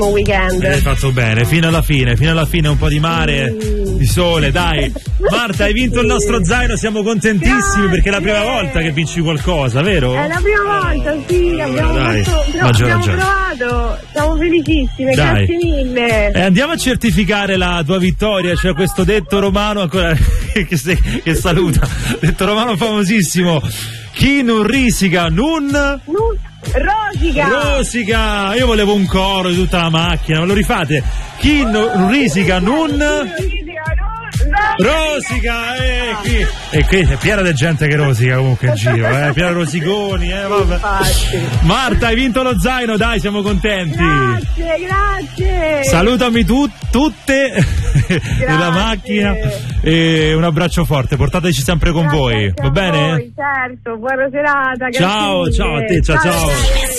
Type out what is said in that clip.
weekend. Hai fatto bene, fino alla fine un po' di mare, di sole, dai. Marta, hai vinto il nostro zaino, siamo contentissimi perché è la prima volta che vinci qualcosa, vero? È la prima volta, sì, abbiamo provato, siamo felicissimi, dai. Grazie mille. Andiamo a certificare la tua vittoria, c'è questo detto romano ancora che saluta, detto romano famosissimo. Chi non risica, Rosica! Io volevo un coro di tutta la macchina, me lo rifate? Chi non risica, Rosica! E qui è piena di gente che rosica comunque in giro, piena di rosiconi, vabbè. Marta, hai vinto lo zaino, dai, siamo contenti. Grazie. Salutami tutte nella macchina e un abbraccio forte, portateci sempre con voi, va bene? Certo, buona serata. Ciao a te, ciao.